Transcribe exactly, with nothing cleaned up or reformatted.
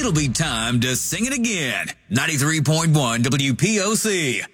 it'll be time to sing it again. ninety-three point one W P O C.